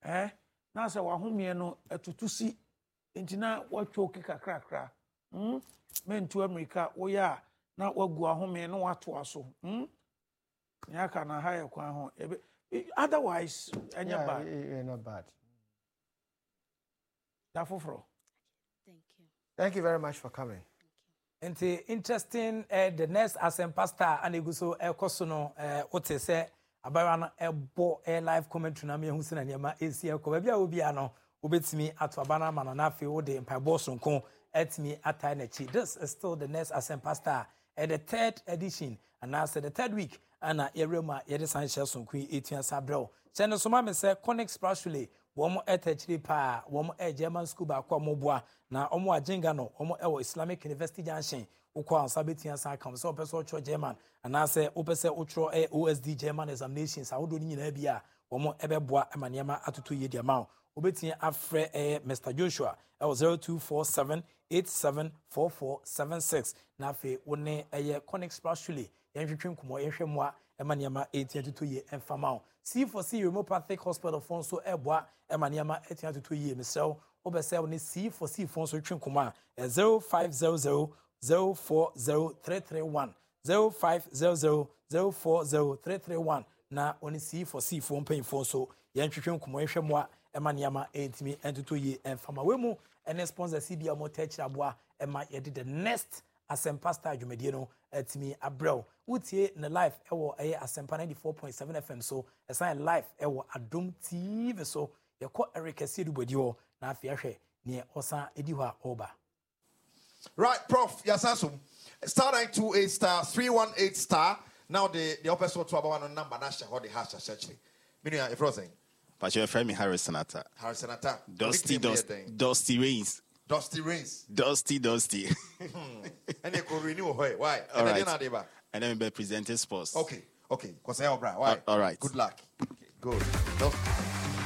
na sɛ wahomie no atutusi nti na watwo kakrakra mentu America woya na wagu ahomie no wato aso nyaka na high kwan ho otherwise anya bad not bad. Thank you very much for coming. And interesting the next Asempa Star and Eguso Kosono what say about a live commentary na me hu se na niam esia ko ba bia obi ano obetimi ato abana ma na afi wo de mpa boss nko etimi atai na chi. This is still the next Asempa Star at the third edition and now the third week ana yerema yede san share sonko etua sabrel chene so ma me se Connect Spiritually womo etachiri pa womo German school ba kwa moboa na omo ajenga no omo ewo Islamic University Junction ukwa ansa betia san kam so person cho German ana se opese utro OSD German examinations awodo ni nyina bia womo ebeboa emaniema atoto yedi ama obetia afre Mr Joshua 0247874476 na fe woni Connect Spiritually yenhwetwe nkomo yenhwemwa emaniema 1822 ye enfama C4C Remopathic Hospital phone so eboa emaniema 1822 ye mesel obese woni C4C phone so twe nkomo 0500 040331 0500 040331 na oni C4C phone pay phone so yenhwetwe nkomo yenhwemwa emaniema 1822 ye enfama wemu ene sponsor CBA mo tech aboa ema ye the next Asempa Star dwumadie no atimi abrel utie na live ewo Asempa 94.7 FM so esan live ewo Adom TV so yeko Eric Asiedu ho na afia hwe ne osan edi ho a oba. Right, Prof Yasansum, star 928 star 318 star. Now the upper sort to about one number national or the hash essentially. Meaning if you're saying but your friend me Harrison Atta. Dusty Rains. Dusty Rains. Dusty. And you could renew why? All right. And then we present sports. Okay. Because I why? All right. Good luck. Okay, good.